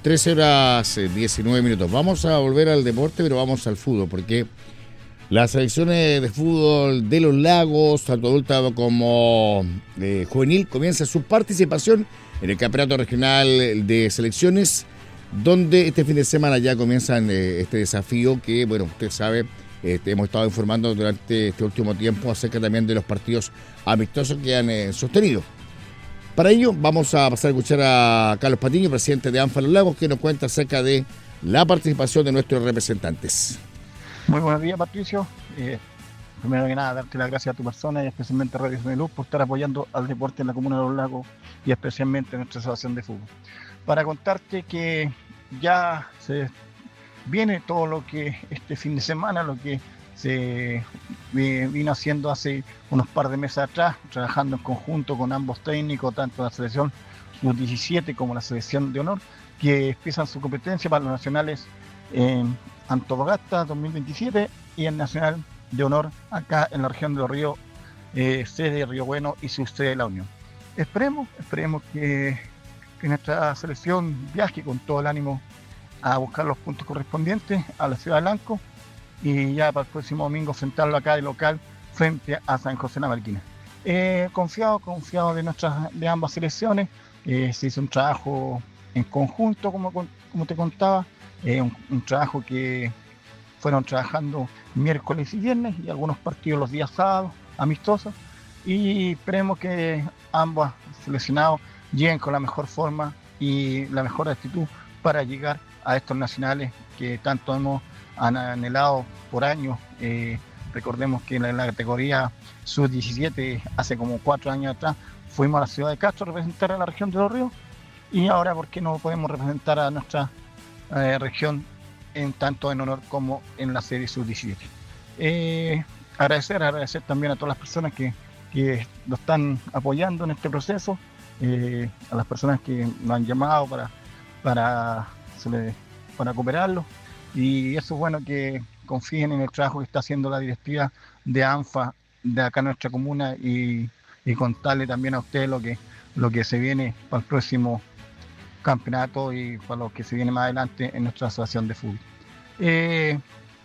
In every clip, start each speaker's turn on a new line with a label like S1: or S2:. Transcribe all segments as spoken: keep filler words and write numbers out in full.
S1: trece horas diecinueve minutos. Vamos a volver al deporte, pero vamos al fútbol, porque las selecciones de fútbol de los Lagos, tanto adulta como eh, juvenil, comienza su participación en el Campeonato Regional de Selecciones, donde este fin de semana ya comienzan eh, este desafío que, bueno, usted sabe, eh, hemos estado informando durante este último tiempo acerca también de los partidos amistosos que han eh, sostenido. Para ello vamos a pasar a escuchar a Carlos Patiño, presidente de ANFA Los Lagos, que nos cuenta acerca de la participación de nuestros representantes.
S2: Muy buenos días, Patricio. Eh, primero que nada, darte las gracias a tu persona y especialmente a Radio Soneluz por estar apoyando al deporte en la Comuna de Los Lagos y especialmente en nuestra asociación de fútbol. Para contarte que ya se viene todo lo que este fin de semana, lo que se vino haciendo hace unos par de meses atrás, trabajando en conjunto con ambos técnicos, tanto la selección sub diecisiete como la selección de honor, que empiezan su competencia para los nacionales en Antofagasta dos mil veintisiete y el nacional de honor acá en la región de Los Ríos, eh, sede Río Bueno y su sede de la Unión. Esperemos, esperemos que, que nuestra selección viaje con todo el ánimo a buscar los puntos correspondientes a la ciudad de Lanco y ya para el próximo domingo enfrentarlo acá de local frente a San José de la Marquina. Eh, confiado, confiado de nuestras de ambas selecciones. Eh, se hizo un trabajo en conjunto, como, como te contaba, eh, un, un trabajo que fueron trabajando miércoles y viernes y algunos partidos los días sábados, amistosos, y esperemos que ambos seleccionados lleguen con la mejor forma y la mejor actitud para llegar a estos nacionales que tanto hemos han anhelado por años. Eh, recordemos que en la, en la categoría sub diecisiete, hace como cuatro años atrás, fuimos a la ciudad de Castro a representar a la región de Los Ríos, y ahora, ¿por qué no podemos representar a nuestra eh, región en tanto en honor como en la serie sub diecisiete? Eh, agradecer, agradecer también a todas las personas que, que lo están apoyando en este proceso, eh, a las personas que nos han llamado para, para, para cooperarlo. Y eso es bueno, que confíen en el trabajo que está haciendo la directiva de ANFA de acá en nuestra comuna, y, y contarle también a ustedes lo que, lo que se viene para el próximo campeonato y para lo que se viene más adelante en nuestra asociación de fútbol. Eh,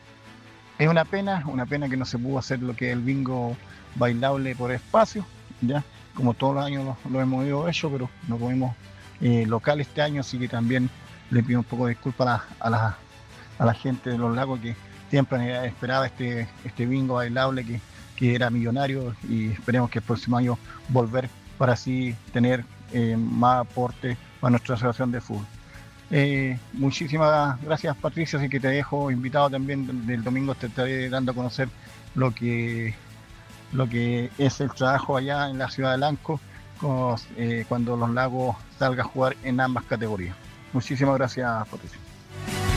S2: es una pena, una pena que no se pudo hacer lo que es el bingo bailable por espacio, ya como todos los años lo, lo hemos ido hecho, pero no pudimos eh, local este año, así que también le pido un poco de disculpas a, a la a la gente de Los Lagos, que siempre esperaba este, este bingo bailable que, que era millonario, y esperemos que el próximo año volver para así tener eh, más aporte para nuestra asociación de fútbol. Eh, muchísimas gracias, Patricio, así que te dejo invitado también. Del, del domingo te estaré dando a conocer lo que, lo que es el trabajo allá en la ciudad de Lanco, con, eh, cuando Los Lagos salga a jugar en ambas categorías. Muchísimas gracias, Patricio.